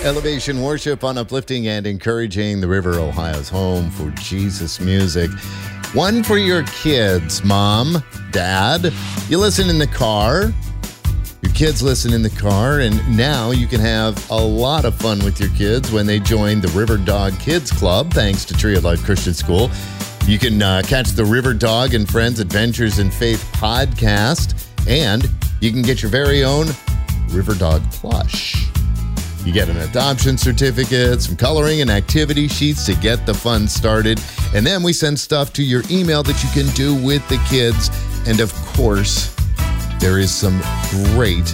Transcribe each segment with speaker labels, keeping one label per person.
Speaker 1: Elevation Worship on uplifting and encouraging the River, Ohio's home for Jesus music. One for your kids, Mom, Dad. You listen in the car. Your kids listen in the car, and now you can have a lot of fun with your kids when they join the River Dog Kids Club, thanks to Tree of Life Christian School. You can catch the River Dog and Friends Adventures in Faith podcast, and you can get your very own River Dog plush. You get an adoption certificate, some coloring and activity sheets to get the fun started. And then we send stuff to your email that you can do with the kids. And of course, there is some great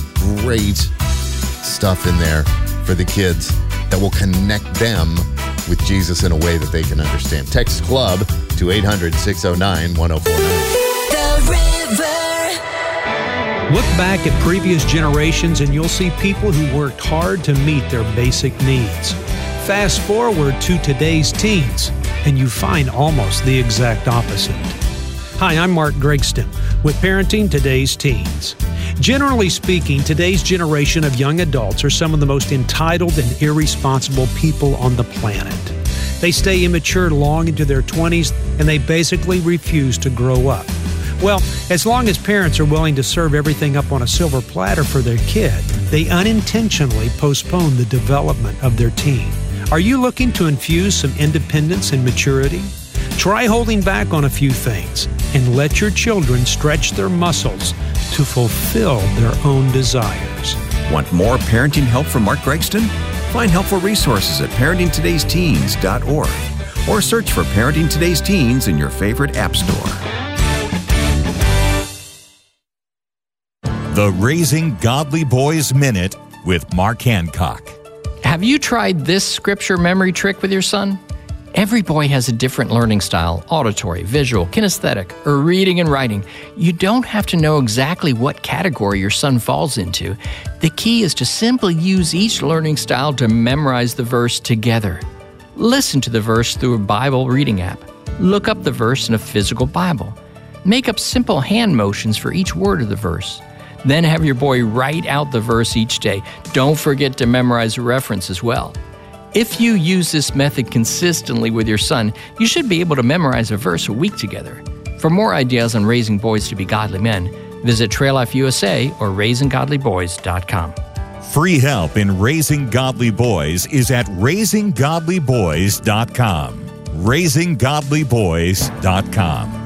Speaker 1: stuff in there for the kids that will connect them with Jesus in a way that they can understand. Text CLUB to 800-609-1049.
Speaker 2: Look back at previous generations and you'll see people who worked hard to meet their basic needs. Fast forward to today's teens, and you find almost the exact opposite. Hi, I'm Mark Gregston with Parenting Today's Teens. Generally speaking, today's generation of young adults are some of the most entitled and irresponsible people on the planet. They stay immature long into their 20s, and they basically refuse to grow up. Well, as long as parents are willing to serve everything up on a silver platter for their kid, they unintentionally postpone the development of their teen. Are you looking to infuse some independence and maturity? Try holding back on a few things and let your children stretch their muscles to fulfill their own desires.
Speaker 3: Want more parenting help from Mark Gregston? Find helpful resources at parentingtodaysteens.org or search for Parenting Today's Teens in your favorite app store.
Speaker 4: The Raising Godly Boys Minute with Mark Hancock.
Speaker 5: Have you tried this scripture memory trick with your son? Every boy has a different learning style: auditory, visual, kinesthetic, or reading and writing. You don't have to know exactly what category your son falls into. The key is to simply use each learning style to memorize the verse together. Listen to the verse through a Bible reading app. Look up the verse in a physical Bible. Make up simple hand motions for each word of the verse. Then have your boy write out the verse each day. Don't forget to memorize the reference as well. If you use this method consistently with your son, you should be able to memorize a verse a week together. For more ideas on raising boys to be godly men, visit Trail Life USA or RaisingGodlyBoys.com.
Speaker 4: Free help in raising godly boys is at RaisingGodlyBoys.com. RaisingGodlyBoys.com.